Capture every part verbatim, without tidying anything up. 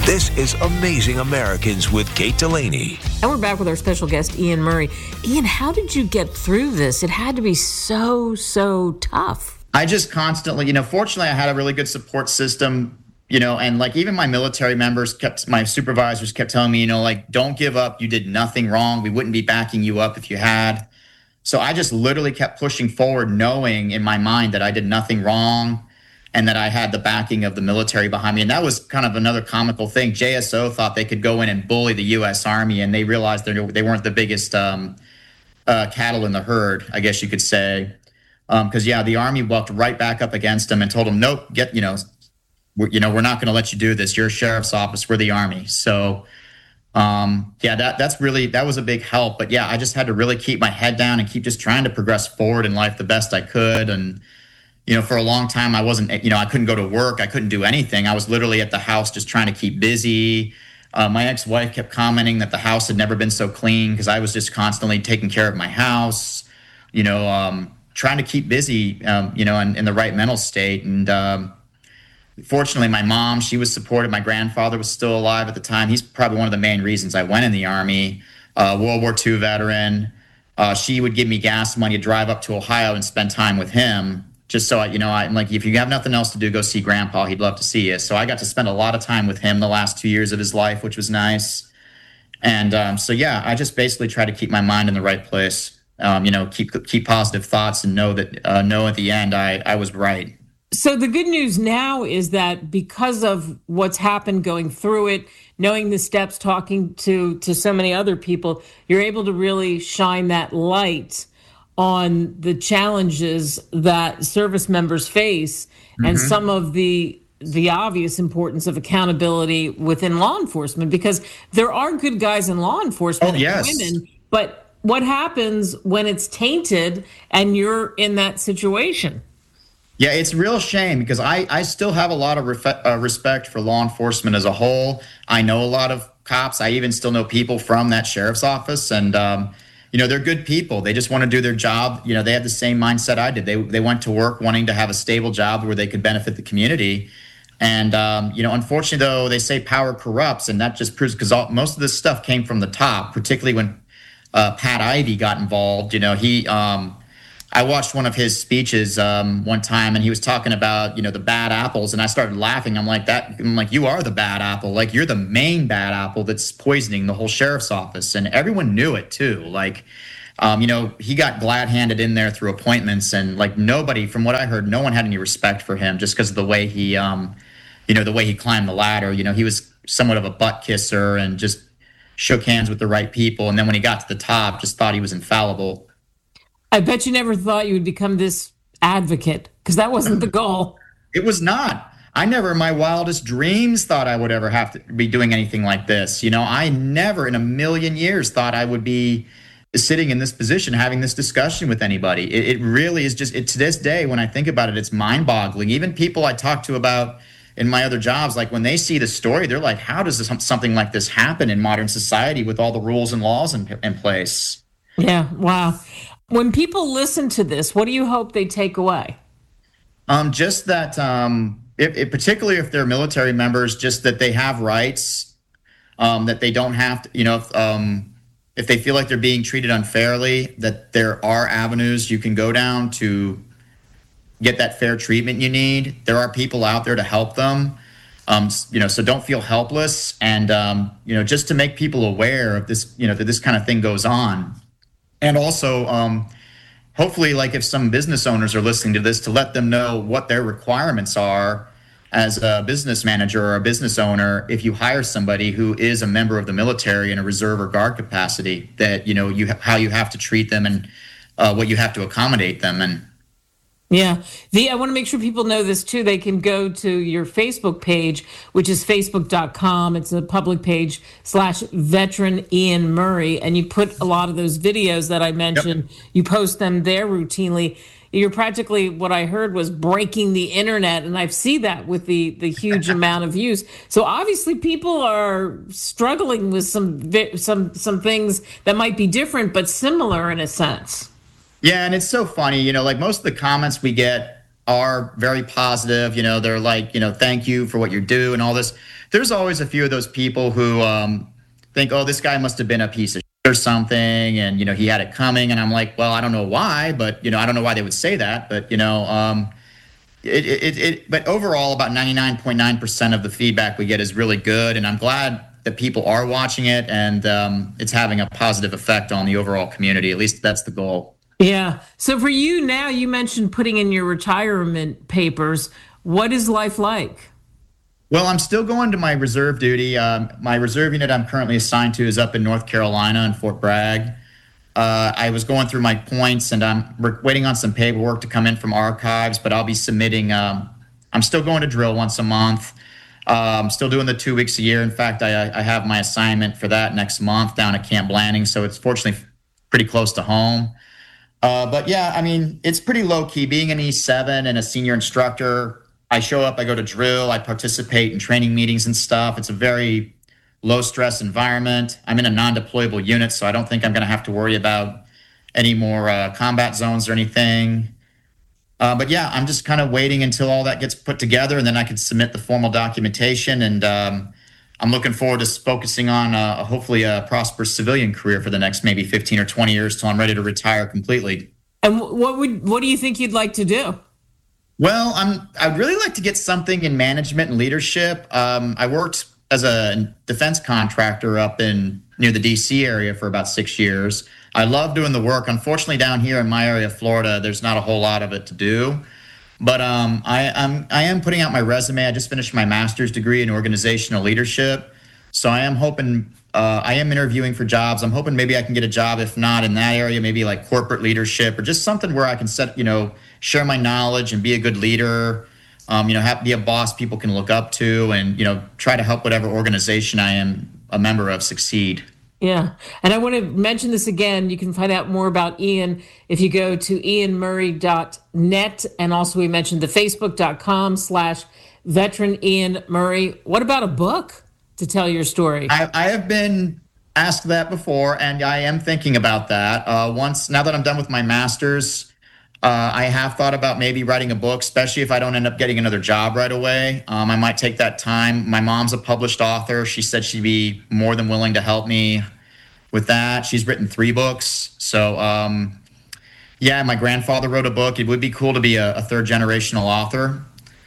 This is Amazing Americans with Kate Delaney. And we're back with our special guest, Ian Murray. Ian, how did you get through this? It had to be so, so tough. I just constantly, you know, fortunately, I had a really good support system, you know, and like even my military members kept, my supervisors kept telling me, you know, like, don't give up. You did nothing wrong. We wouldn't be backing you up if you had. So I just literally kept pushing forward, knowing in my mind that I did nothing wrong and that I had the backing of the military behind me. And that was kind of another comical thing. J S O thought they could go in and bully the U S Army, and they realized they they weren't the biggest um, uh, cattle in the herd, I guess you could say. Because, um, yeah, the Army walked right back up against them and told them, nope, get, you know, we're, you know, we're not going to let you do this. You're a sheriff's office. We're the Army. So, um, yeah, that that's really, that was a big help. But, yeah, I just had to really keep my head down and keep just trying to progress forward in life the best I could. And, you know, for a long time, I wasn't, you know, I couldn't go to work. I couldn't do anything. I was literally at the house just trying to keep busy. Uh, my ex-wife kept commenting that the house had never been so clean because I was just constantly taking care of my house, you know, um, trying to keep busy, um, you know, in, in the right mental state. And um, fortunately, my mom, she was supportive. My grandfather was still alive at the time. He's probably one of the main reasons I went in the Army, uh, World War Two veteran. Uh, she would give me gas money to drive up to Ohio and spend time with him. Just so, I, you know, I'm like, if you have nothing else to do, go see Grandpa. He'd love to see you. So I got to spend a lot of time with him the last two years of his life, which was nice. And um, so, yeah, I just basically try to keep my mind in the right place, um, you know, keep keep positive thoughts and know that, uh, know at the end I, I was right. So the good news now is that because of what's happened going through it, knowing the steps, talking to, to so many other people, you're able to really shine that light on the challenges that service members face, mm-hmm. and some of the the obvious importance of accountability within law enforcement, because there are good guys in law enforcement, oh, yes. and women, but what happens when it's tainted and you're in that situation? Yeah, it's a real shame because I, I still have a lot of ref- uh, respect for law enforcement as a whole. I know a lot of cops. I even still know people from that sheriff's office, and um, you know, they're good people. They just want to do their job. You know, they have the same mindset I did. They they went to work wanting to have a stable job where they could benefit the community. And, um, you know, unfortunately, though, they say power corrupts, and that just proves, because most of this stuff came from the top, particularly when uh, Pat Ivey got involved. You know, he, um, I watched one of his speeches um, one time, and he was talking about, you know, the bad apples, and I started laughing. I'm like, that, I'm like, you are the bad apple. Like, you're the main bad apple that's poisoning the whole sheriff's office. And everyone knew it, too. Like, um, you know, he got glad-handed in there through appointments, and, like, nobody, from what I heard, no one had any respect for him just because of the way he, um, you know, the way he climbed the ladder. You know, he was somewhat of a butt kisser and just shook hands with the right people. And then when he got to the top, just thought he was infallible. I bet you never thought you would become this advocate, because that wasn't the goal. It was not. I never in my wildest dreams thought I would ever have to be doing anything like this. You know, I never in a million years thought I would be sitting in this position, having this discussion with anybody. It, it really is just, it, to this day, when I think about it, it's mind-boggling. Even people I talk to about in my other jobs, like when they see the story, they're like, how does this, something like this happen in modern society with all the rules and laws in, in place? Yeah, wow. When people listen to this, what do you hope they take away? Um, just that, um, if, if, particularly if they're military members, just that they have rights, um, that they don't have to, you know, if, um, if they feel like they're being treated unfairly, that there are avenues you can go down to get that fair treatment you need. There are people out there to help them, um, you know, so don't feel helpless. And, um, you know, just to make people aware of this, you know, that this kind of thing goes on. And also, um, hopefully, like if some business owners are listening to this, to let them know what their requirements are as a business manager or a business owner if you hire somebody who is a member of the military in a reserve or guard capacity, that, you know, you how you have to treat them and uh, what you have to accommodate them. And yeah. The, I want to make sure people know this too. They can go to your Facebook page, which is facebook dot com. It's a public page slash veteran Ian Murray. And you put a lot of those videos that I mentioned, yep. You post them there routinely. You're practically, what I heard was breaking the internet. And I see that with the, the huge amount of views. So obviously people are struggling with some, some, some things that might be different, but similar in a sense. Yeah, and it's so funny, you know, like most of the comments we get are very positive. You know, they're like, you know, thank you for what you do and all this. There's always a few of those people who um, think, oh, this guy must have been a piece of shit or something, and, you know, he had it coming. And I'm like, well, I don't know why, but, you know, I don't know why they would say that. But, you know, um, it, it, it, but overall, about ninety-nine point nine percent of the feedback we get is really good. And I'm glad that people are watching it, and um, it's having a positive effect on the overall community. At least that's the goal. Yeah. So for you now, you mentioned putting in your retirement papers. What is life like? Well, I'm still going to my reserve duty. Um, my reserve unit I'm currently assigned to is up in North Carolina in Fort Bragg. Uh, I was going through my points, and I'm waiting on some paperwork to come in from archives, but I'll be submitting. Um, I'm still going to drill once a month. Uh, I'm still doing the two weeks a year. In fact, I, I have my assignment for that next month down at Camp Blanding, so it's fortunately pretty close to home. Uh, but yeah, I mean, it's pretty low key. Being an E seven and a senior instructor, I show up, I go to drill, I participate in training meetings and stuff. It's a very low stress environment. I'm in a non-deployable unit, so I don't think I'm going to have to worry about any more uh, combat zones or anything. Uh, but yeah, I'm just kind of waiting until all that gets put together, and then I can submit the formal documentation. And um, I'm looking forward to focusing on uh, hopefully a prosperous civilian career for the next maybe fifteen or twenty years till I'm ready to retire completely. And what would what do you think you'd like to do? Well, I'm I'd really like to get something in management and leadership. Um, I worked as a defense contractor up in near the D C area for about six years. I love doing the work. Unfortunately, down here in my area of Florida, there's not a whole lot of it to do. But um, I, I'm I am putting out my resume. I just finished my master's degree in organizational leadership, so I am hoping uh, I am interviewing for jobs. I'm hoping maybe I can get a job, if not in that area, maybe like corporate leadership or just something where I can set you know share my knowledge and be a good leader. Um, you know, have be a boss people can look up to, and you know, try to help whatever organization I am a member of succeed. Yeah. And I want to mention this again. You can find out more about Ian if you go to ian murray dot net. And also we mentioned the facebook.com slash veteran Ian Murray. What about a book to tell your story? I, I have been asked that before, and I am thinking about that. Uh, once, now that I'm done with my master's, Uh, I have thought about maybe writing a book, especially if I don't end up getting another job right away. Um, I might take that time. My mom's a published author. She said she'd be more than willing to help me with that. She's written three books. So, um, yeah, my grandfather wrote a book. It would be cool to be a, a third generational author.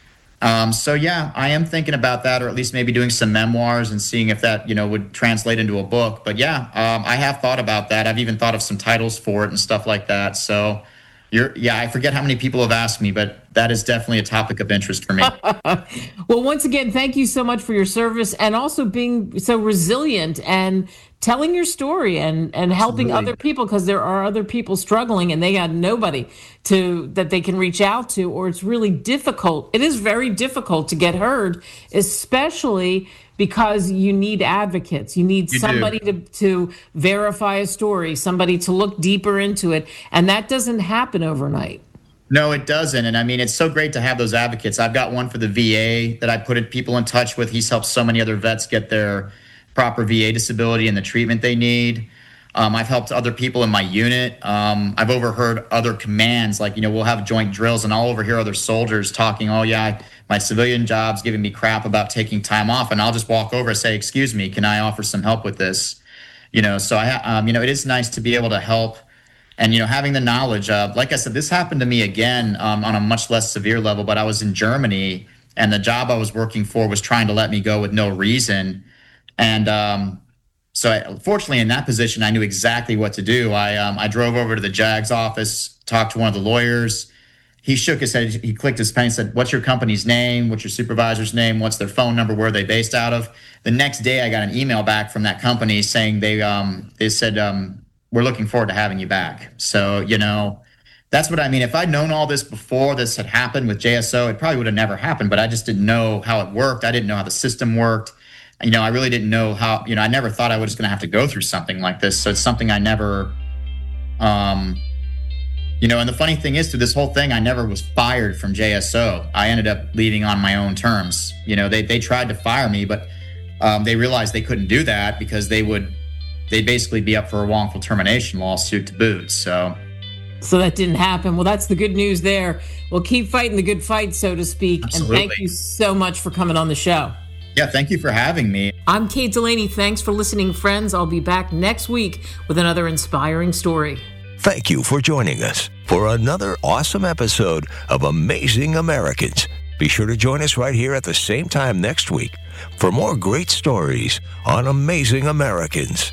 Um, so, yeah, I am thinking about that, or at least maybe doing some memoirs and seeing if that, you know, would translate into a book. But, yeah, um, I have thought about that. I've even thought of some titles for it and stuff like that. So, You're, yeah, I forget how many people have asked me, but that is definitely a topic of interest for me. Well, once again, thank you so much for your service and also being so resilient and telling your story and, and helping Absolutely. Other people, because there are other people struggling and they got nobody to that they can reach out to, or it's really difficult. It is very difficult to get heard, especially because you need advocates. You need you somebody to, to verify a story, somebody to look deeper into it. And that doesn't happen overnight. No, it doesn't. And I mean, it's so great to have those advocates. I've got one for the V A that I put people in touch with. He's helped so many other vets get their proper V A disability and the treatment they need. Um, I've helped other people in my unit. Um, I've overheard other commands, like, you know, we'll have joint drills and I'll overhear other soldiers talking, oh, yeah, my civilian job's giving me crap about taking time off. And I'll just walk over and say, excuse me, can I offer some help with this? You know, so, I, um, you know, it is nice to be able to help. And, you know, having the knowledge of, like I said, this happened to me again um, on a much less severe level, but I was in Germany and the job I was working for was trying to let me go with no reason. And, um, So I, fortunately, in that position, I knew exactly what to do. I um, I drove over to the JAG's office, talked to one of the lawyers. He shook his head. He clicked his pen and said, what's your company's name? What's your supervisor's name? What's their phone number? Where are they based out of? The next day, I got an email back from that company saying they um, they said, um, we're looking forward to having you back. So, you know, that's what I mean. If I'd known all this before this had happened with J S O, it probably would have never happened. But I just didn't know how it worked. I didn't know how the system worked. You know, I really didn't know how, you know, I never thought I was going to have to go through something like this. So it's something I never, um, you know, and the funny thing is, through this whole thing, I never was fired from J S O. I ended up leaving on my own terms. You know, they they tried to fire me, but um, they realized they couldn't do that because they would, they'd basically be up for a wrongful termination lawsuit to boot. So So that didn't happen. Well, that's the good news there. We'll keep fighting the good fight, so to speak. Absolutely. And thank you so much for coming on the show. Yeah, thank you for having me. I'm Kate Delaney. Thanks for listening, friends. I'll be back next week with another inspiring story. Thank you for joining us for another awesome episode of Amazing Americans. Be sure to join us right here at the same time next week for more great stories on Amazing Americans.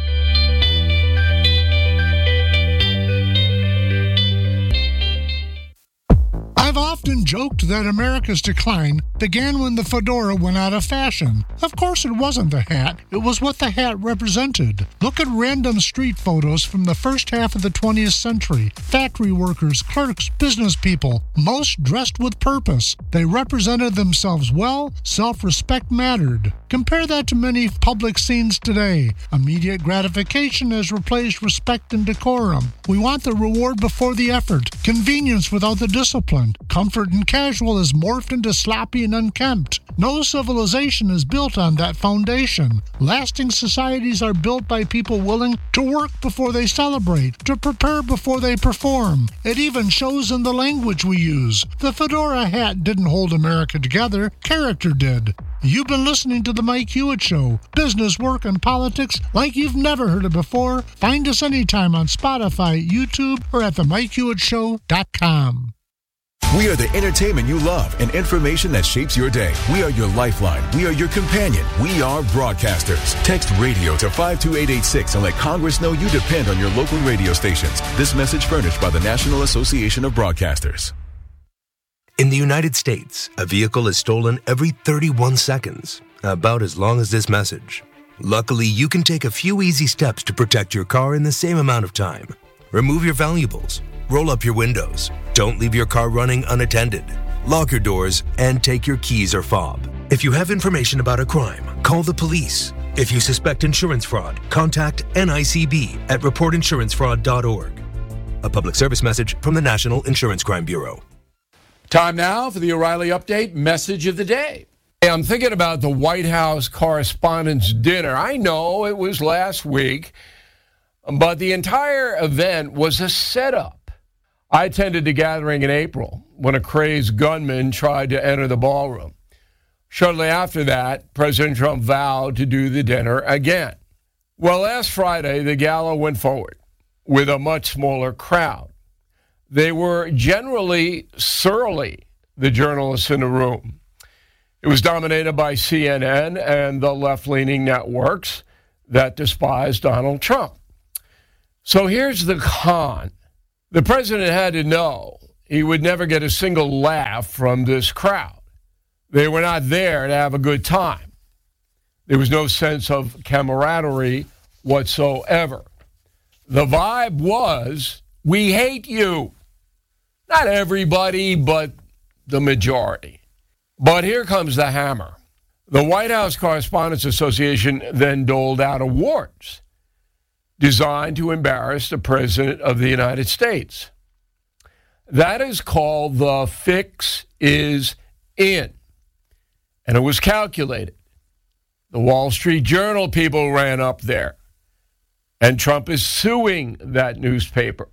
I've often joked that America's decline began when the fedora went out of fashion. Of course, it wasn't the hat. It was what the hat represented. Look at random street photos from the first half of the twentieth century. Factory workers, clerks, business people, most dressed with purpose. They represented themselves well. Self-respect mattered. Compare that to many public scenes today. Immediate gratification has replaced respect and decorum. We want the reward before the effort. Convenience without the discipline. Comfort and casual is morphed into sloppy and unkempt. No civilization is built on that foundation. Lasting societies are built by people willing to work before they celebrate, to prepare before they perform. It even shows in the language we use. The fedora hat didn't hold America together. Character did. You've been listening to The Mike Hewitt Show. Business, work, and politics like you've never heard it before. Find us anytime on Spotify, YouTube, or at the mike hewitt show dot com. We are the entertainment you love and information that shapes your day. We are your lifeline. We are your companion. We are broadcasters. Text radio to five two eight eight six and let Congress know you depend on your local radio stations. This message furnished by the National Association of Broadcasters. In the United States, a vehicle is stolen every thirty-one seconds, about as long as this message. Luckily, you can take a few easy steps to protect your car in the same amount of time. Remove your valuables. Roll up your windows. Don't leave your car running unattended. Lock your doors and take your keys or fob. If you have information about a crime, call the police. If you suspect insurance fraud, contact N I C B at report insurance fraud dot org. A public service message from the National Insurance Crime Bureau. Time now for the O'Reilly Update message of the day. Hey, I'm thinking about the White House Correspondents' Dinner. I know it was last week, but the entire event was a setup. I attended the gathering in April when a crazed gunman tried to enter the ballroom. Shortly after that, President Trump vowed to do the dinner again. Well, last Friday, the gala went forward with a much smaller crowd. They were generally surly, the journalists in the room. It was dominated by C N N and the left-leaning networks that despise Donald Trump. So here's the con. The president had to know he would never get a single laugh from this crowd. They were not there to have a good time. There was no sense of camaraderie whatsoever. The vibe was, we hate you. Not everybody, but the majority. But here comes the hammer. The White House Correspondents Association then doled out awards designed to embarrass the President of the United States. That is called the Fix is In. And it was calculated. The Wall Street Journal people ran up there. And Trump is suing that newspaper.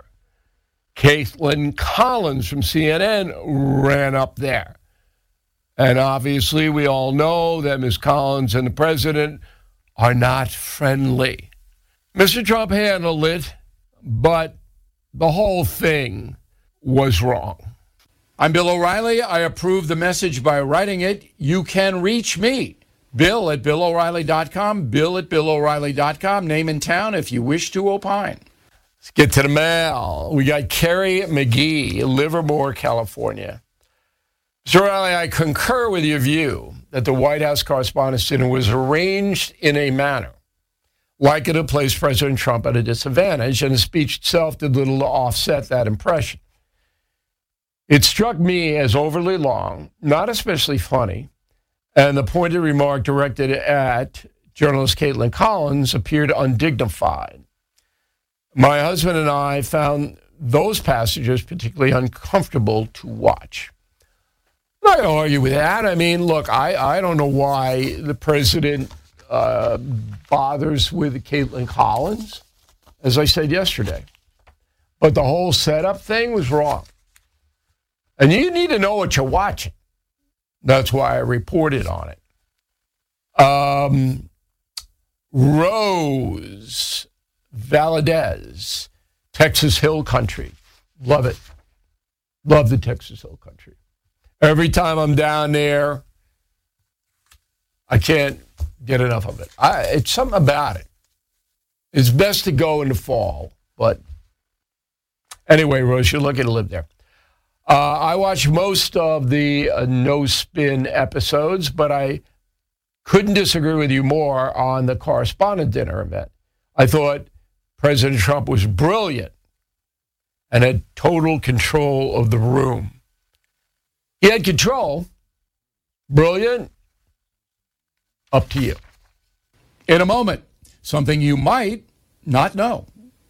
Caitlin Collins from C N N ran up there. And obviously we all know that Miz Collins and the president are not friendly. Mister Trump handled it, but the whole thing was wrong. I'm Bill O'Reilly. I approve the message by writing it. You can reach me, Bill at Bill O'Reilly dot com, Bill at Bill O'Reilly dot com, name and town if you wish to opine. Let's get to the mail. We got Kerry McGee, Livermore, California. Mister O'Reilly, I concur with your view that the White House Correspondents' Dinner was arranged in a manner likely to place President Trump at a disadvantage, and the speech itself did little to offset that impression. It struck me as overly long, not especially funny, and the pointed remark directed at journalist Caitlin Collins appeared undignified. My husband and I found those passages particularly uncomfortable to watch. I'm not going to argue with that. I mean, look, I, I don't know why the president uh, bothers with Caitlin Collins, as I said yesterday. But the whole setup thing was wrong. And you need to know what you're watching. That's why I reported on it. Um, Rose Valadez, Texas Hill Country. Love it. Love the Texas Hill Country. Every time I'm down there, I can't get enough of it. I, it's something about it. It's best to go in the fall. But anyway, Rose, you're lucky to live there. Uh, I watched most of the uh, No Spin episodes, but I couldn't disagree with you more on the correspondent dinner event. I thought President Trump was brilliant and had total control of the room. He had control. Brilliant. Up to you. In a moment, something you might not know.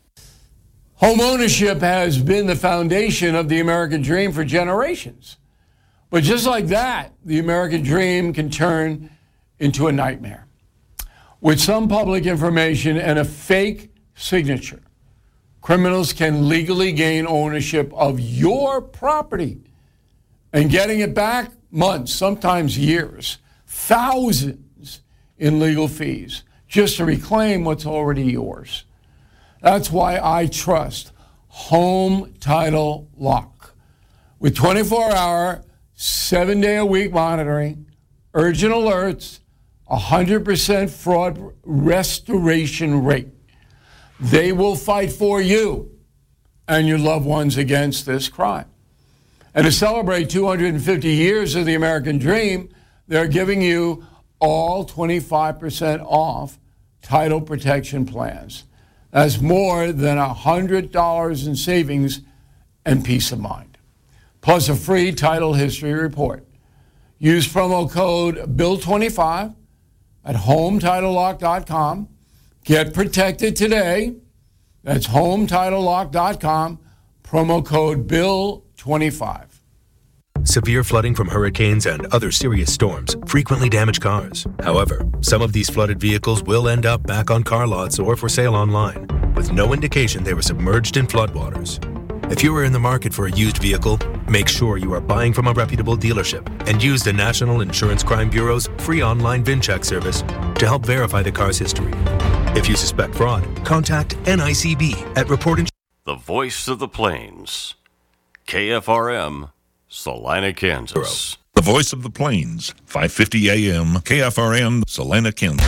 Home ownership has been the foundation of the American dream for generations. But just like that, the American dream can turn into a nightmare. With some public information and a fake signature, criminals can legally gain ownership of your property, and getting it back months, sometimes years, thousands in legal fees just to reclaim what's already yours. That's why I trust Home Title Lock. With twenty-four hour, seven day a week monitoring, urgent alerts, one hundred percent fraud restoration rate. They will fight for you and your loved ones against this crime. And to celebrate two hundred fifty years of the American dream, they're giving you all twenty-five percent off title protection plans. That's more than one hundred dollars in savings and peace of mind. Plus a free title history report. Use promo code bill twenty-five at home title lock dot com. Get protected today. That's home title lock dot com. Promo code bill twenty-five. Severe flooding from hurricanes and other serious storms frequently damage cars. However, some of these flooded vehicles will end up back on car lots or for sale online, with no indication they were submerged in floodwaters. If you are in the market for a used vehicle, make sure you are buying from a reputable dealership and use the National Insurance Crime Bureau's free online VIN check service to help verify the car's history. If you suspect fraud, contact N I C B at Report. The Voice of the Plains, K F R M, Salina, Kansas. The Voice of the Plains, five fifty A M, K F R M, Salina, Kansas.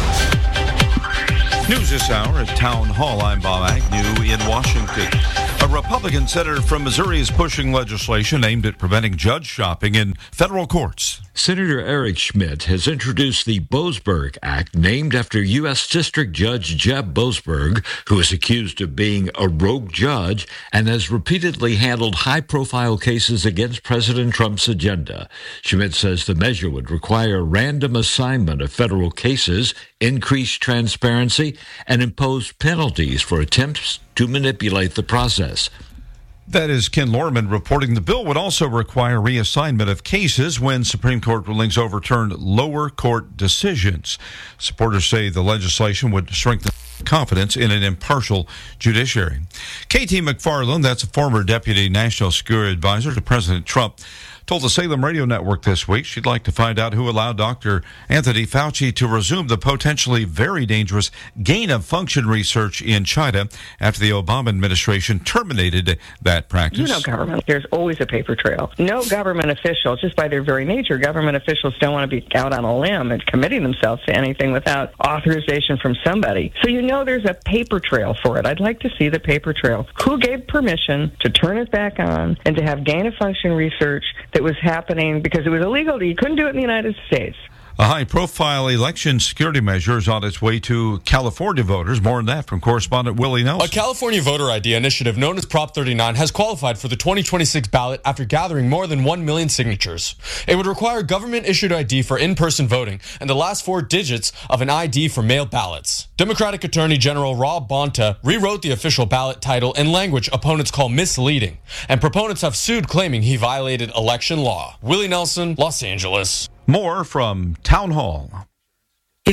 News this hour at Town Hall. I'm Bob Agnew in Washington. A Republican senator from Missouri is pushing legislation aimed at preventing judge shopping in federal courts. Senator Eric Schmidt has introduced the Boasberg Act, named after U S District Judge Jeb Boasberg, who is accused of being a rogue judge and has repeatedly handled high-profile cases against President Trump's agenda. Schmidt says the measure would require random assignment of federal cases, increase transparency, and impose penalties for attempts to manipulate the process. That is Ken Lorman reporting the bill would also require reassignment of cases when Supreme Court rulings overturned lower court decisions. Supporters say the legislation would strengthen confidence in an impartial judiciary. Katie McFarland, that's a former deputy national security advisor to President Trump, told the Salem Radio Network this week she'd like to find out who allowed Doctor Anthony Fauci to resume the potentially very dangerous gain-of-function research in China after the Obama administration terminated that practice. You know government, there's always a paper trail. No government official, just by their very nature, government officials don't want to be out on a limb and committing themselves to anything without authorization from somebody. So you know there's a paper trail for it. I'd like to see the paper trail. Who gave permission to turn it back on and to have gain-of-function research that was happening because it was illegal? You couldn't do it in the United States. A high-profile election security measure is on its way to California voters. More on that from correspondent Willie Nelson. A California voter I D initiative known as Prop thirty-nine has qualified for the twenty twenty-six ballot after gathering more than one million signatures. It would require government-issued I D for in-person voting and the last four digits of an I D for mail ballots. Democratic Attorney General Rob Bonta rewrote the official ballot title in language opponents call misleading, and proponents have sued claiming he violated election law. Willie Nelson, Los Angeles. More from Town Hall. If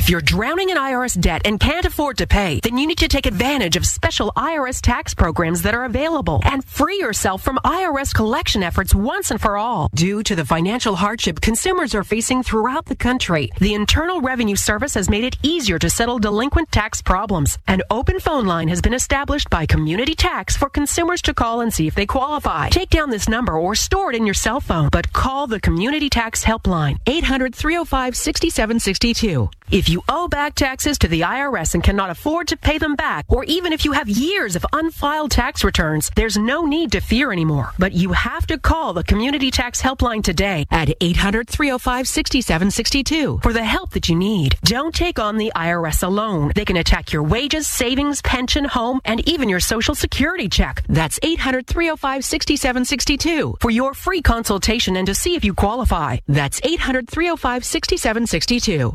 If you're drowning in I R S debt and can't afford to pay, then you need to take advantage of special I R S tax programs that are available and free yourself from I R S collection efforts once and for all. Due to the financial hardship consumers are facing throughout the country, the Internal Revenue Service has made it easier to settle delinquent tax problems. An open phone line has been established by Community Tax for consumers to call and see if they qualify. Take down this number or store it in your cell phone, but call the Community Tax Helpline, eight hundred, three oh five, six seven six two. If you owe back taxes to the I R S and cannot afford to pay them back, or even if you have years of unfiled tax returns, there's no need to fear anymore. But you have to call the Community Tax Helpline today at eight hundred, three oh five, six seven six two for the help that you need. Don't take on the I R S alone. They can attack your wages, savings, pension, home, and even your Social Security check. That's eight hundred, three oh five, six seven six two for your free consultation and to see if you qualify. That's eight hundred, three oh five, six seven six two.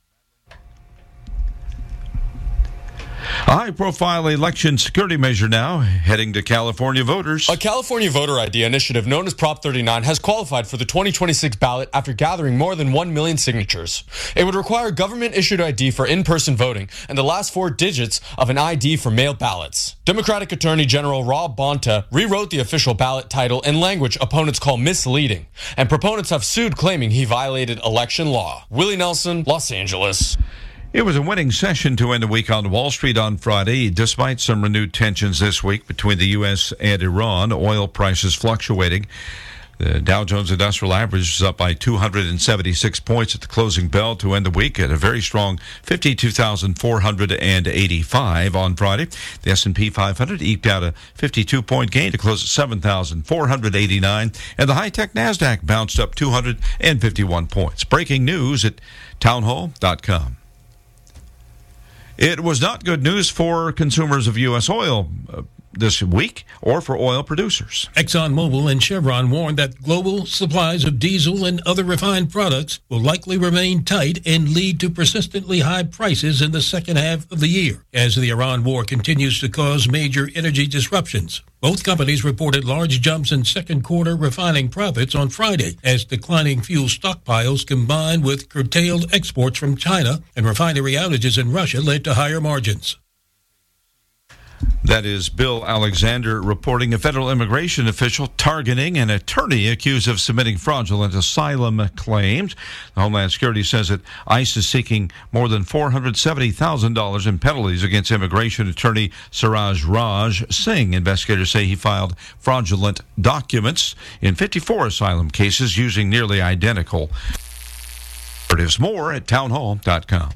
A high-profile election security measure now heading to California voters. A California voter I D initiative known as Prop thirty-nine has qualified for the twenty twenty-six ballot after gathering more than one million signatures. It would require government-issued I D for in-person voting and the last four digits of an I D for mail ballots. Democratic Attorney General Rob Bonta rewrote the official ballot title in language opponents call misleading, and proponents have sued claiming he violated election law. Willie Nelson, Los Angeles. It was a winning session to end the week on Wall Street on Friday, despite some renewed tensions this week between the U S and Iran, oil prices fluctuating. The Dow Jones Industrial Average is up by two hundred seventy-six points at the closing bell to end the week at a very strong fifty-two thousand four hundred eighty-five on Friday. The S and P five hundred eked out a fifty-two point gain to close at seven thousand four hundred eighty-nine, and the high-tech NASDAQ bounced up two hundred fifty-one points. Breaking news at townhall dot com. It was not good news for consumers of U S oil uh, this week or for oil producers. ExxonMobil and Chevron warned that global supplies of diesel and other refined products will likely remain tight and lead to persistently high prices in the second half of the year as the Iran war continues to cause major energy disruptions. Both companies reported large jumps in second quarter refining profits on Friday as declining fuel stockpiles combined with curtailed exports from China and refinery outages in Russia led to higher margins. That is Bill Alexander reporting. A federal immigration official targeting an attorney accused of submitting fraudulent asylum claims. The Homeland Security says that ICE is seeking more than four hundred seventy thousand dollars in penalties against immigration attorney Siraj Raj Singh. Investigators say he filed fraudulent documents in fifty-four asylum cases using nearly identical. There's more at townhall dot com.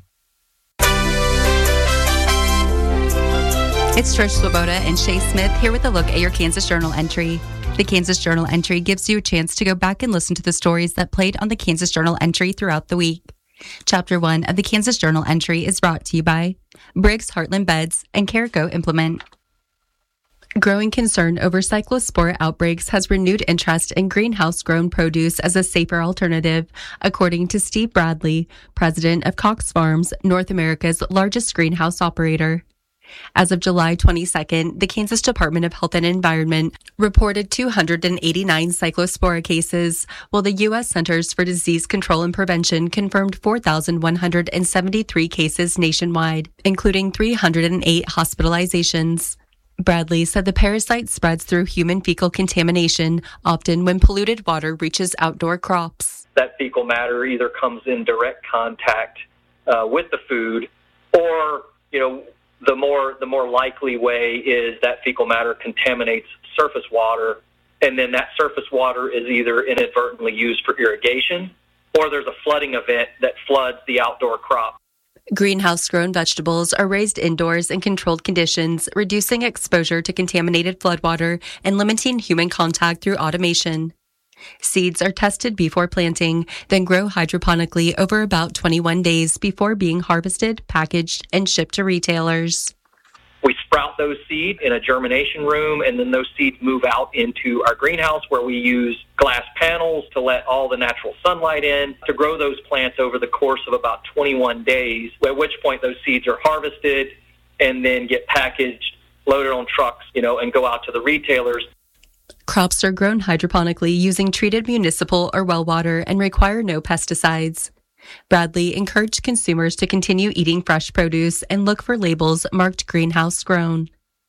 It's Trish Swoboda and Shay Smith here with a look at your Kansas Journal entry. The Kansas Journal entry gives you a chance to go back and listen to the stories that played on the Kansas Journal entry throughout the week. Chapter one of the Kansas Journal entry is brought to you by Briggs Heartland Beds and Caraco Implement. Growing concern over cyclospora outbreaks has renewed interest in greenhouse-grown produce as a safer alternative, according to Steve Bradley, president of Cox Farms, North America's largest greenhouse operator. As of July twenty-second, the Kansas Department of Health and Environment reported two hundred eighty-nine cyclospora cases, while the U S Centers for Disease Control and Prevention confirmed four thousand one hundred seventy-three cases nationwide, including three hundred eight hospitalizations. Bradley said the parasite spreads through human fecal contamination, often when polluted water reaches outdoor crops. That fecal matter either comes in direct contact uh, with the food or, you know, The more the more likely way is that fecal matter contaminates surface water, and then that surface water is either inadvertently used for irrigation or there's a flooding event that floods the outdoor crop. Greenhouse-grown vegetables are raised indoors in controlled conditions, reducing exposure to contaminated floodwater and limiting human contact through automation. Seeds are tested before planting, then grow hydroponically over about twenty-one days before being harvested, packaged, and shipped to retailers. We sprout those seeds in a germination room, and then those seeds move out into our greenhouse where we use glass panels to let all the natural sunlight in to grow those plants over the course of about twenty-one days, at which point those seeds are harvested and then get packaged, loaded on trucks, you know, and go out to the retailers. Crops are grown hydroponically using treated municipal or well water and require no pesticides. Bradley encouraged consumers to continue eating fresh produce and look for labels marked greenhouse grown.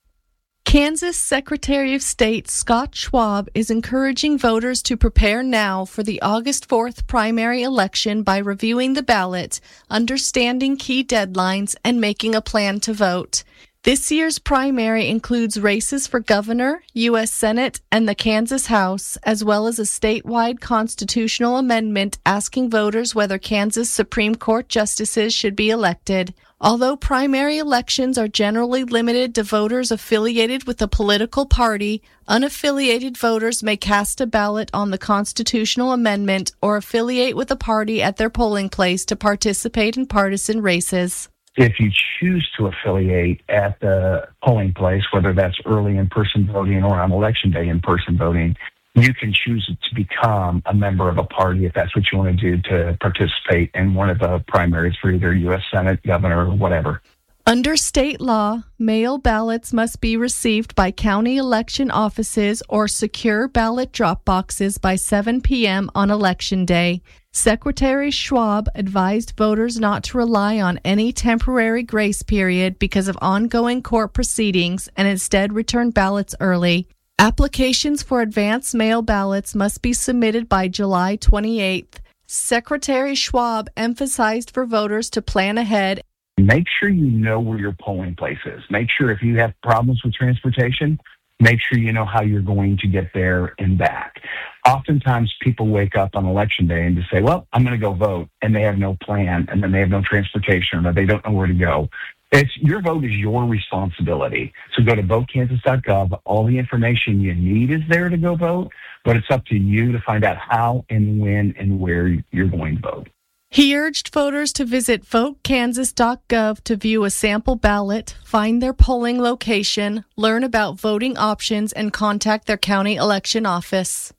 Kansas Secretary of State Scott Schwab is encouraging voters to prepare now for the August fourth primary election by reviewing the ballot, understanding key deadlines, and making a plan to vote. This year's primary includes races for governor, U S Senate, and the Kansas House, as well as a statewide constitutional amendment asking voters whether Kansas Supreme Court justices should be elected. Although primary elections are generally limited to voters affiliated with a political party, unaffiliated voters may cast a ballot on the constitutional amendment or affiliate with a party at their polling place to participate in partisan races. If you choose to affiliate at the polling place, whether that's early in-person voting or on election day in-person voting, you can choose to become a member of a party if that's what you want to do to participate in one of the primaries for either U S Senate, governor, or whatever. Under state law, mail ballots must be received by county election offices or secure ballot drop boxes by seven p.m. on Election Day. Secretary Schwab advised voters not to rely on any temporary grace period because of ongoing court proceedings and instead return ballots early. Applications for advance mail ballots must be submitted by July twenty-eighth. Secretary Schwab emphasized for voters to plan ahead. Make sure you know where your polling place is. Make sure if you have problems with transportation, make sure you know how you're going to get there and back. Oftentimes people wake up on election day and just say, well, I'm going to go vote, and they have no plan, and then they have no transportation, or they don't know where to go. It's your vote is your responsibility. So go to vote kansas dot gov. All the information you need is there to go vote, but it's up to you to find out how and when and where you're going to vote. He urged voters to visit vote kansas dot gov to view a sample ballot, find their polling location, learn about voting options, and contact their county election office.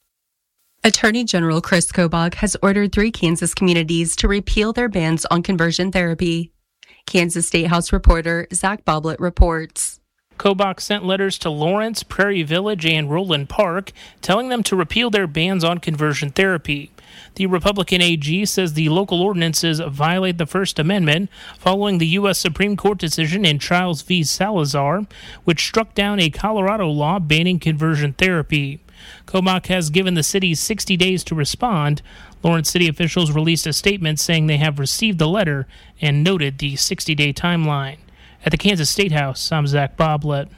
Attorney General Chris Kobach has ordered three Kansas communities to repeal their bans on conversion therapy. Kansas State House reporter Zach Boblet reports. Kobach sent letters to Lawrence, Prairie Village, and Roland Park, telling them to repeal their bans on conversion therapy. The Republican A G says the local ordinances violate the First Amendment following the U S Supreme Court decision in Childs v. Salazar, which struck down a Colorado law banning conversion therapy. Kobach has given the city sixty days to respond. Lawrence city officials released a statement saying they have received the letter and noted the sixty-day timeline. At the Kansas State House, I'm Zach Boblet.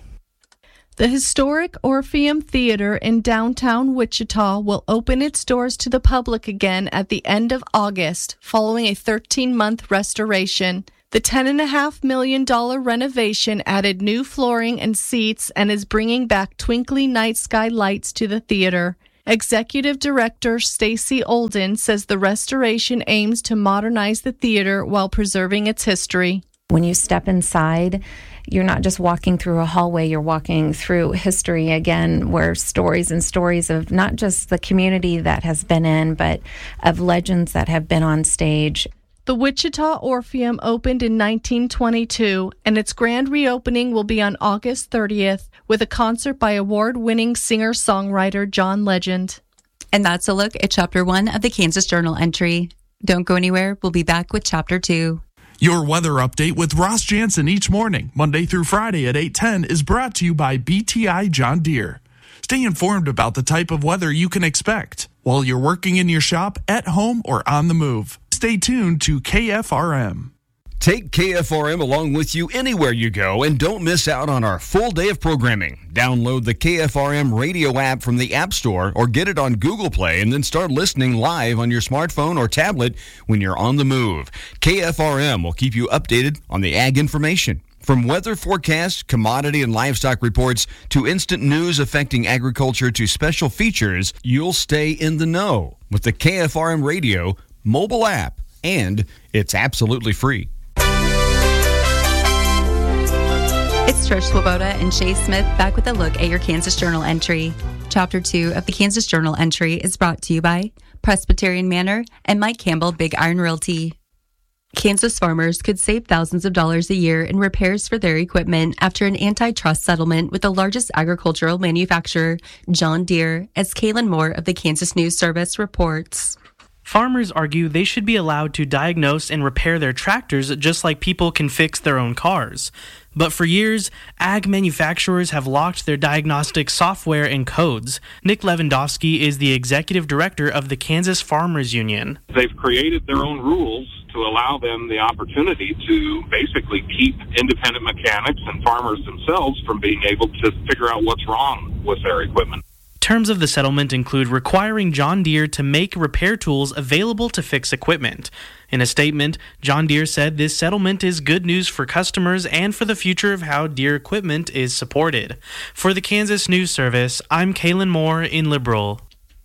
The historic Orpheum Theater in downtown Wichita will open its doors to the public again at the end of August, following a thirteen-month restoration. The ten point five million dollars renovation added new flooring and seats and is bringing back twinkly night sky lights to the theater. Executive Director Stacy Olden says the restoration aims to modernize the theater while preserving its history. When you step inside, you're not just walking through a hallway, you're walking through history again, where stories and stories of not just the community that has been in, but of legends that have been on stage. The Wichita Orpheum opened in nineteen twenty-two, and its grand reopening will be on August thirtieth with a concert by award-winning singer-songwriter John Legend. And that's a look at Chapter one of the Kansas Journal entry. Don't go anywhere. We'll be back with Chapter two. Your weather update with Ross Jansen each morning, Monday through Friday at eight ten, is brought to you by B T I John Deere. Stay informed about the type of weather you can expect while you're working in your shop, at home, or on the move. Stay tuned to K F R M. Take K F R M along with you anywhere you go and don't miss out on our full day of programming. Download the K F R M radio app from the App Store or get it on Google Play and then start listening live on your smartphone or tablet when you're on the move. K F R M will keep you updated on the ag information. From weather forecasts, commodity and livestock reports, to instant news affecting agriculture to special features, you'll stay in the know with the K F R M radio mobile app, and it's absolutely free. It's Trish Swoboda and Shay Smith back with a look at your Kansas Journal entry. Chapter two of the Kansas Journal entry is brought to you by Presbyterian Manor and Mike Campbell Big Iron Realty. Kansas farmers could save thousands of dollars a year in repairs for their equipment after an antitrust settlement with the largest agricultural manufacturer, John Deere, as Kaylin Moore of the Kansas News Service reports. Farmers argue they should be allowed to diagnose and repair their tractors just like people can fix their own cars. But for years, ag manufacturers have locked their diagnostic software and codes. Nick Lewandowski is the executive director of the Kansas Farmers Union. They've created their own rules to allow them the opportunity to basically keep independent mechanics and farmers themselves from being able to figure out what's wrong with their equipment. Terms of the settlement include requiring John Deere to make repair tools available to fix equipment. In a statement, John Deere said this settlement is good news for customers and for the future of how Deere equipment is supported. For the Kansas News Service, I'm Kaylin Moore in Liberal.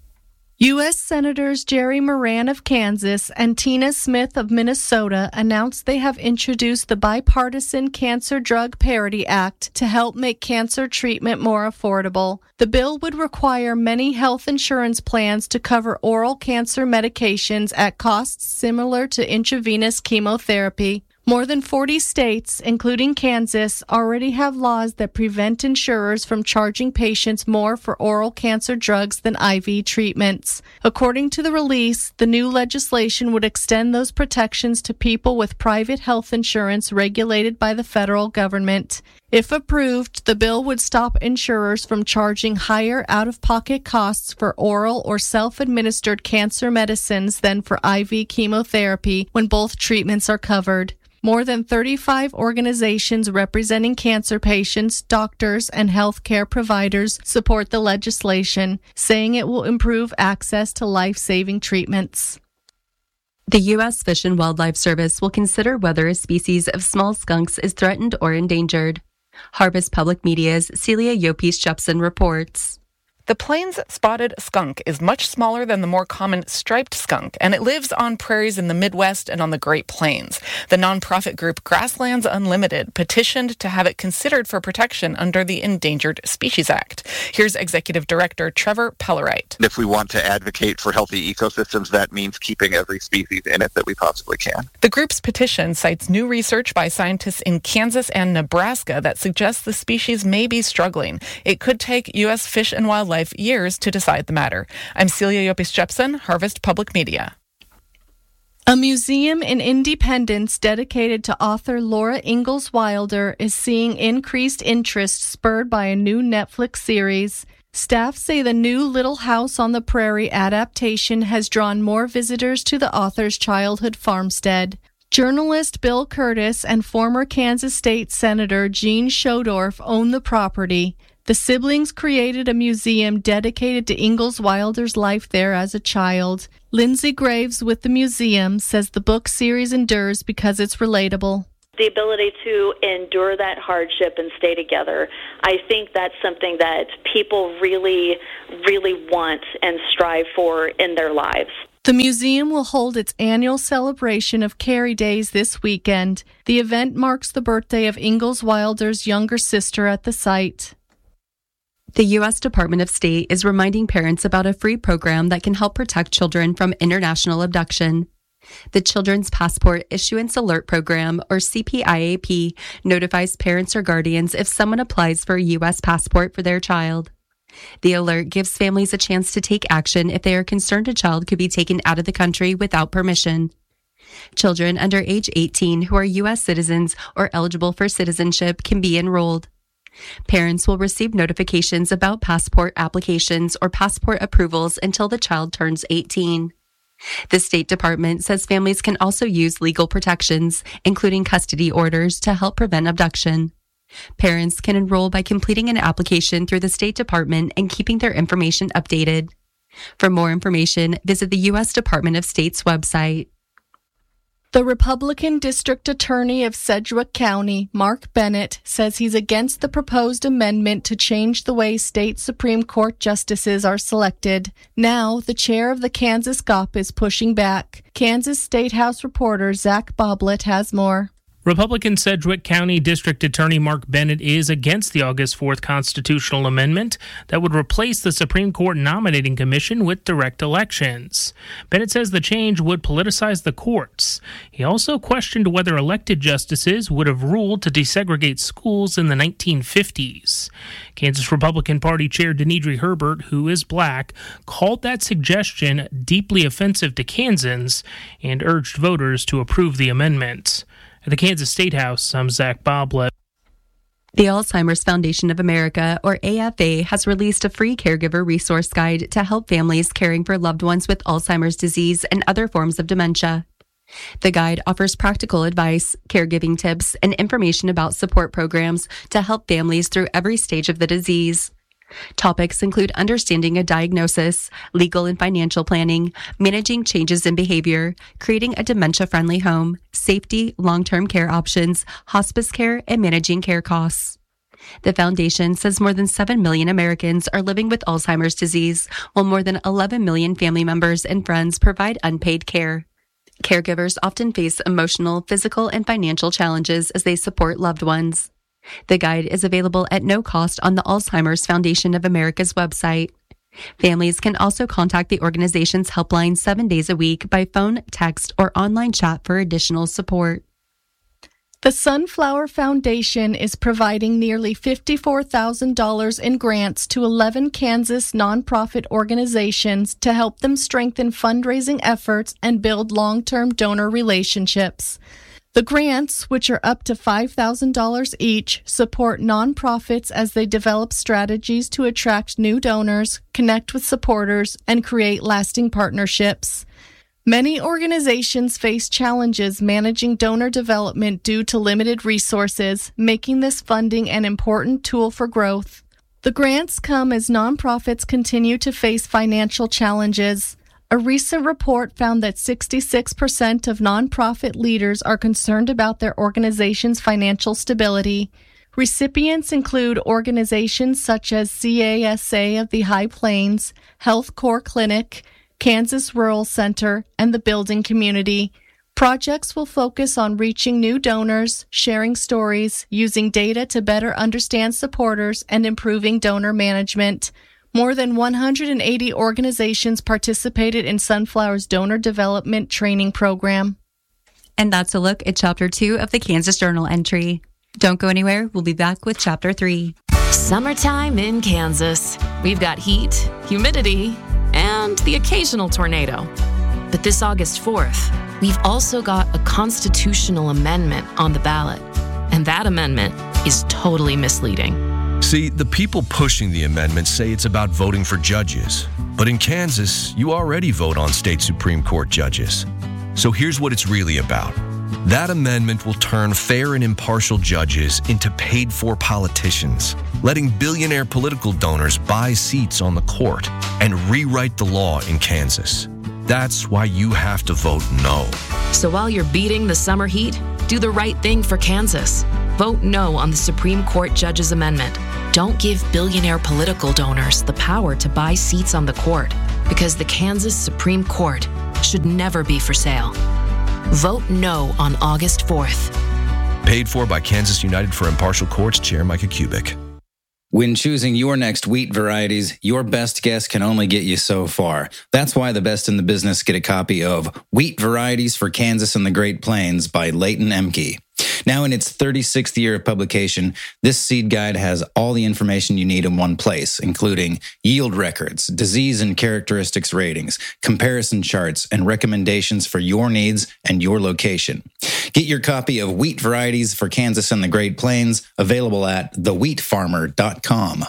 U S. Senators Jerry Moran of Kansas and Tina Smith of Minnesota announced they have introduced the Bipartisan Cancer Drug Parity Act to help make cancer treatment more affordable. The bill would require many health insurance plans to cover oral cancer medications at costs similar to intravenous chemotherapy. More than forty states, including Kansas, already have laws that prevent insurers from charging patients more for oral cancer drugs than I V treatments. According to the release, the new legislation would extend those protections to people with private health insurance regulated by the federal government. If approved, the bill would stop insurers from charging higher out-of-pocket costs for oral or self-administered cancer medicines than for I V chemotherapy when both treatments are covered. More than thirty-five organizations representing cancer patients, doctors, and healthcare providers support the legislation, saying it will improve access to life-saving treatments. The U S. Fish and Wildlife Service will consider whether a species of small skunks is threatened or endangered. Harvest Public Media's Celia Yopis-Jepson reports. The plains spotted skunk is much smaller than the more common striped skunk, and it lives on prairies in the Midwest and on the Great Plains. The nonprofit group Grasslands Unlimited petitioned to have it considered for protection under the Endangered Species Act. Here's Executive Director Trevor Pellerite. If we want to advocate for healthy ecosystems, that means keeping every species in it that we possibly can. The group's petition cites new research by scientists in Kansas and Nebraska that suggests the species may be struggling. It could take U S. Fish and Wildlife years to decide the matter. I'm Celia Yopis-Jepson, Harvest Public Media. A museum in Independence dedicated to author Laura Ingalls Wilder is seeing increased interest spurred by a new Netflix series. Staff say the new Little House on the Prairie adaptation has drawn more visitors to the author's childhood farmstead. Journalist Bill Curtis and former Kansas State Senator Gene Schodorf own the property. The siblings created a museum dedicated to Ingalls Wilder's life there as a child. Lindsay Graves with the museum says the book series endures because it's relatable. The ability to endure that hardship and stay together, I think that's something that people really, really want and strive for in their lives. The museum will hold its annual celebration of Carrie Days this weekend. The event marks the birthday of Ingalls Wilder's younger sister at the site. The U S. Department of State is reminding parents about a free program that can help protect children from international abduction. The Children's Passport Issuance Alert Program, or C P I A P, notifies parents or guardians if someone applies for a U S passport for their child. The alert gives families a chance to take action if they are concerned a child could be taken out of the country without permission. Children under age eighteen who are U S citizens or eligible for citizenship can be enrolled. Parents will receive notifications about passport applications or passport approvals until the child turns eighteen. The State Department says families can also use legal protections, including custody orders, to help prevent abduction. Parents can enroll by completing an application through the State Department and keeping their information updated. For more information, visit the U S. Department of State's website. The Republican District Attorney of Sedgwick County, Mark Bennett, says he's against the proposed amendment to change the way state Supreme Court justices are selected. Now, the chair of the Kansas G O P is pushing back. Kansas State House reporter Zach Boblet has more. Republican Sedgwick County District Attorney Mark Bennett is against the August fourth constitutional amendment that would replace the Supreme Court nominating commission with direct elections. Bennett says the change would politicize the courts. He also questioned whether elected justices would have ruled to desegregate schools in the nineteen fifties. Kansas Republican Party Chair Denidre Herbert, who is black, called that suggestion deeply offensive to Kansans and urged voters to approve the amendment. At the Kansas State House, I'm Zach Boblet. The Alzheimer's Foundation of America, or A F A, has released a free caregiver resource guide to help families caring for loved ones with Alzheimer's disease and other forms of dementia. The guide offers practical advice, caregiving tips, and information about support programs to help families through every stage of the disease. Topics include understanding a diagnosis, legal and financial planning, managing changes in behavior, creating a dementia-friendly home, safety, long-term care options, hospice care, and managing care costs. The foundation says more than seven million Americans are living with Alzheimer's disease, while more than eleven million family members and friends provide unpaid care. Caregivers often face emotional, physical, and financial challenges as they support loved ones. The guide is available at no cost on the Alzheimer's Foundation of America's website. Families can also contact the organization's helpline seven days a week by phone, text, or online chat for additional support. The Sunflower Foundation is providing nearly fifty-four thousand dollars in grants to eleven Kansas nonprofit organizations to help them strengthen fundraising efforts and build long-term donor relationships. The grants, which are up to five thousand dollars each, support nonprofits as they develop strategies to attract new donors, connect with supporters, and create lasting partnerships. Many organizations face challenges managing donor development due to limited resources, making this funding an important tool for growth. The grants come as nonprofits continue to face financial challenges. A recent report found that sixty-six percent of nonprofit leaders are concerned about their organization's financial stability. Recipients include organizations such as C A S A of the High Plains, Health Core Clinic, Kansas Rural Center, and the Building Community. Projects will focus on reaching new donors, sharing stories, using data to better understand supporters, and improving donor management. More than one hundred eighty organizations participated in Sunflower's donor development training program. And that's a look at Chapter two of the Kansas Journal entry. Don't go anywhere. We'll be back with Chapter three. Summertime in Kansas. We've got heat, humidity, and the occasional tornado. But this August fourth, we've also got a constitutional amendment on the ballot. And that amendment is totally misleading. See, the people pushing the amendment say it's about voting for judges. But in Kansas, you already vote on state Supreme Court judges. So here's what it's really about. That amendment will turn fair and impartial judges into paid-for politicians, letting billionaire political donors buy seats on the court and rewrite the law in Kansas. That's why you have to vote no. So while you're beating the summer heat, do the right thing for Kansas. Vote no on the Supreme Court Judges Amendment. Don't give billionaire political donors the power to buy seats on the court, because the Kansas Supreme Court should never be for sale. Vote no on August fourth. Paid for by Kansas United for Impartial Courts Chair Micah Kubik. When choosing your next wheat varieties, your best guess can only get you so far. That's why the best in the business get a copy of Wheat Varieties for Kansas and the Great Plains by Leighton Emke. Now in its thirty-sixth year of publication, this seed guide has all the information you need in one place, including yield records, disease and characteristics ratings, comparison charts, and recommendations for your needs and your location. Get your copy of Wheat Varieties for Kansas and the Great Plains, available at the wheat farmer dot com.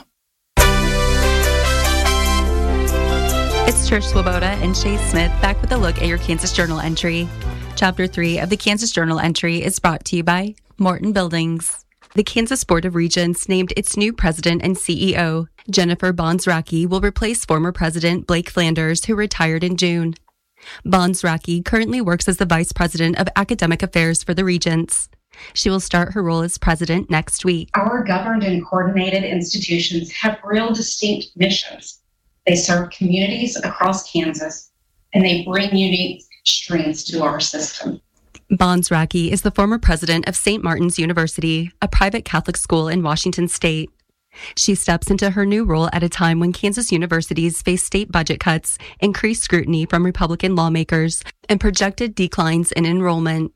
It's Trish Swoboda and Chase Smith back with a look at your Kansas Journal entry. Chapter three of the Kansas Journal entry is brought to you by Morton Buildings. The Kansas Board of Regents named its new president and C E O. Jennifer Bonzraki will replace former President Blake Flanders, who retired in June. Bonzraki currently works as the Vice President of Academic Affairs for the Regents. She will start her role as president next week. Our governed and coordinated institutions have real distinct missions. They serve communities across Kansas, and they bring unique strengths to our system. Bonds Radke is the former president of Saint Martin's University, a private Catholic school in Washington state. She steps into her new role at a time when Kansas universities face state budget cuts, increased scrutiny from Republican lawmakers, and projected declines in enrollment.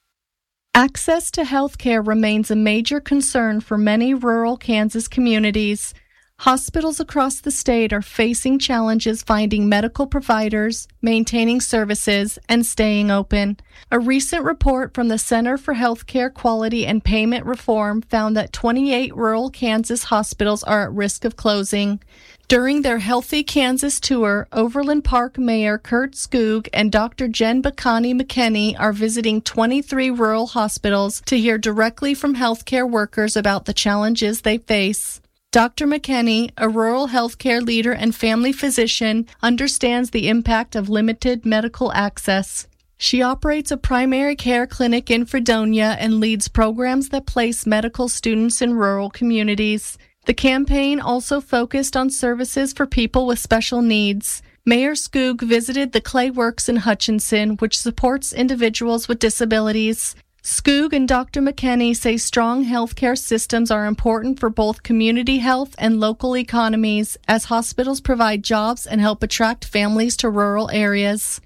Access to health care remains a major concern for many rural Kansas communities. Hospitals across the state are facing challenges finding medical providers, maintaining services, and staying open. A recent report from the Center for Healthcare Quality and Payment Reform found that twenty-eight rural Kansas hospitals are at risk of closing. During their Healthy Kansas tour, Overland Park Mayor Kurt Skoog and Doctor Jen Bacani McKinney are visiting twenty-three rural hospitals to hear directly from healthcare workers about the challenges they face. Doctor McKinney, a rural healthcare leader and family physician, understands the impact of limited medical access. She operates a primary care clinic in Fredonia and leads programs that place medical students in rural communities. The campaign also focused on services for people with special needs. Mayor Skoog visited the Clay Works in Hutchinson, which supports individuals with disabilities. Skoog and Doctor McKinney say strong healthcare systems are important for both community health and local economies, as hospitals provide jobs and help attract families to rural areas.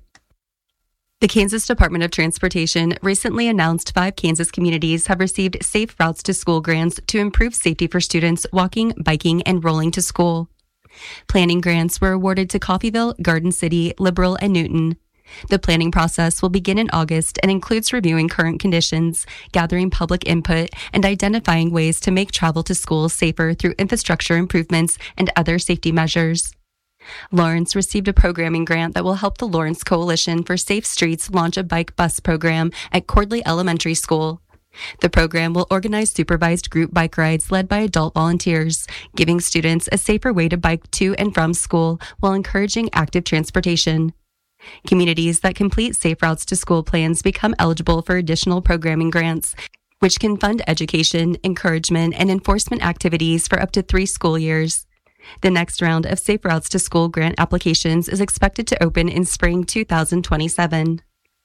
The Kansas Department of Transportation recently announced five Kansas communities have received Safe Routes to School grants to improve safety for students walking, biking, and rolling to school. Planning grants were awarded to Coffeyville, Garden City, Liberal, and Newton. The planning process will begin in August and includes reviewing current conditions, gathering public input, and identifying ways to make travel to school safer through infrastructure improvements and other safety measures. Lawrence received a programming grant that will help the Lawrence Coalition for Safe Streets launch a bike bus program at Cordley Elementary School. The program will organize supervised group bike rides led by adult volunteers, giving students a safer way to bike to and from school while encouraging active transportation. Communities that complete Safe Routes to School plans become eligible for additional programming grants, which can fund education, encouragement, and enforcement activities for up to three school years. The next round of Safe Routes to School grant applications is expected to open in spring two thousand twenty-seven.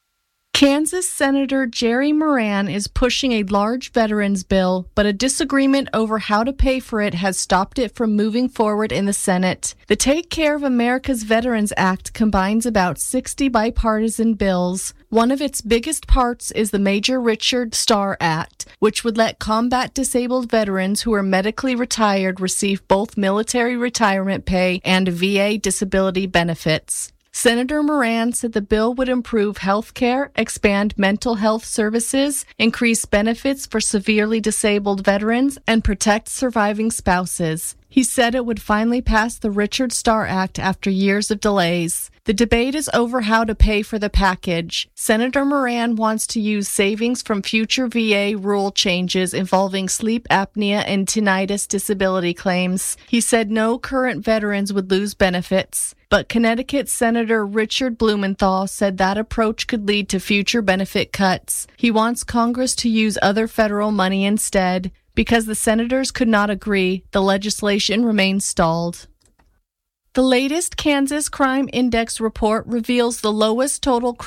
Kansas Senator Jerry Moran is pushing a large veterans bill, but a disagreement over how to pay for it has stopped it from moving forward in the Senate. The Take Care of America's Veterans Act combines about sixty bipartisan bills. One of its biggest parts is the Major Richard Starr Act, which would let combat-disabled veterans who are medically retired receive both military retirement pay and V A disability benefits. Senator Moran said the bill would improve health care, expand mental health services, increase benefits for severely disabled veterans, and protect surviving spouses. He said it would finally pass the Richard Starr Act after years of delays. The debate is over how to pay for the package. Senator Moran wants to use savings from future V A rule changes involving sleep apnea and tinnitus disability claims. He said no current veterans would lose benefits. But Connecticut Senator Richard Blumenthal said that approach could lead to future benefit cuts. He wants Congress to use other federal money instead. Because the senators could not agree, the legislation remains stalled. The latest Kansas Crime Index report reveals the lowest total crime